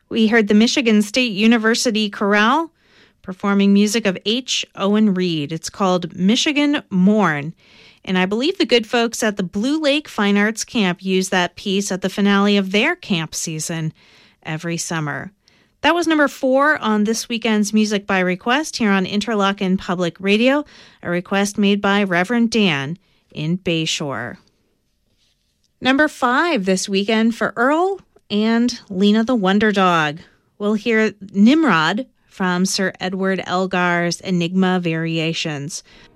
We heard the Michigan State University Chorale performing music of H. Owen Reed. It's called Michigan Morn. And I believe the good folks at the Blue Lake Fine Arts Camp use that piece at the finale of their camp season every summer. That was number 4 on this weekend's Music by Request here on Interlochen Public Radio, a request made by Reverend Dan in Bayshore. Number 5 this weekend for Earl and Lena the Wonder Dog. We'll hear Nimrod from Sir Edward Elgar's Enigma Variations.